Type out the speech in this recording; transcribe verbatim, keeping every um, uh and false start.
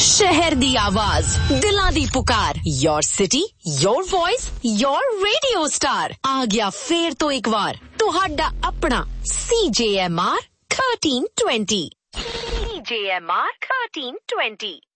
शहर दी आवाज, दिलां दी पुकार, your city, your voice, your radio star. आ गया फेर तो एक बार तुहाडा अपना सी जे एम आर थर्टीन ट्वेंटी। सी जे एम आर थर्टीन ट्वेंटी।